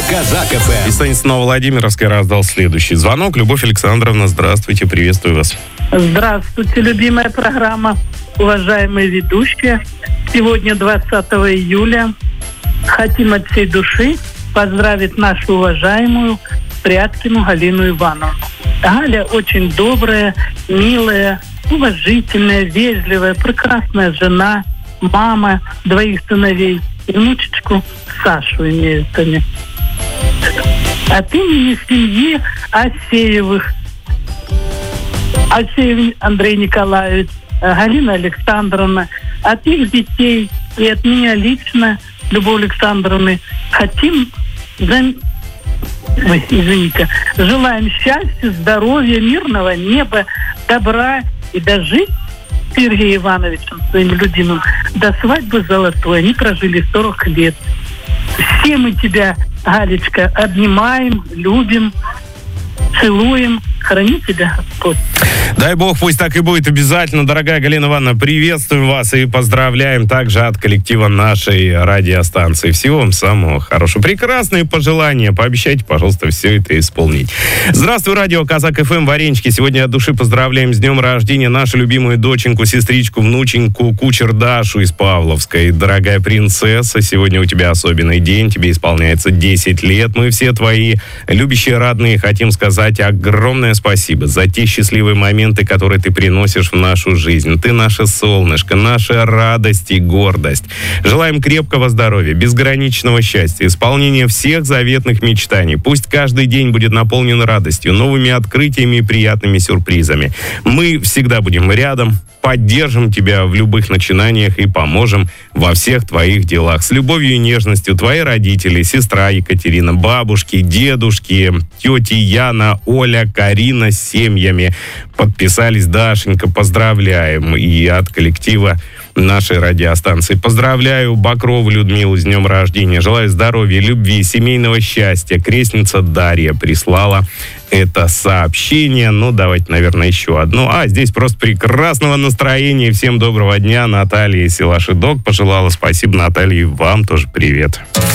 Казак ФМ. Из Станислава Владимировской раздал следующий звонок. Любовь Александровна, здравствуйте, приветствую вас. Здравствуйте, любимая программа, уважаемые ведущие. Сегодня 20 июля. Хотим от всей души поздравить нашу уважаемую Прядкину Галину Ивановну. Галя очень добрая, милая, уважительная, вежливая, прекрасная жена, мама двоих сыновей и внучечку Сашу имеют они. От имени семьи Асеевых, Асеев Андрей Николаевич, Галина Александровна, от их детей и от меня лично, Любовь Александровны, хотим желаем счастья, здоровья, мирного неба, добра и дожить с Сергеем Ивановичем, своим любимым, до свадьбы золотой. Они прожили 40 лет. Все мы тебя, Галечка, обнимаем, любим, целуем. Храни тебя Господь. Дай Бог, пусть так и будет обязательно. Дорогая Галина Ивановна, приветствуем вас и поздравляем также от коллектива нашей радиостанции. Всего вам самого хорошего. Прекрасные пожелания. Пообещайте, пожалуйста, все это исполнить. Здравствуй, радио Казак ФМ, Варенчики. Сегодня от души поздравляем с днем рождения нашу любимую доченьку, сестричку, внученьку, кучер Дашу из Павловской. Дорогая принцесса, сегодня у тебя особенный день. Тебе исполняется 10 лет. Мы все твои любящие, родные хотим сказать огромное спасибо за те счастливые моменты, которые ты приносишь в нашу жизнь. Ты наше солнышко, наша радость и гордость. Желаем крепкого здоровья, безграничного счастья, исполнения всех заветных мечтаний. Пусть каждый день будет наполнен радостью, новыми открытиями и приятными сюрпризами. Мы всегда будем рядом, поддержим тебя в любых начинаниях и поможем во всех твоих делах. С любовью и нежностью твои родители, сестра Екатерина, бабушки, дедушки, тети Яна, Оля, Карина с семьями. Подписались. Дашенька, поздравляем. И от коллектива нашей радиостанции поздравляю Бакрову Людмилу с днем рождения. Желаю здоровья, любви, семейного счастья. Крестница Дарья прислала это сообщение. Ну, давайте, наверное, еще одно. Здесь просто прекрасного настроения. Всем доброго дня. Наталья из села Шидок пожелала. Спасибо, Наталья, и вам тоже привет.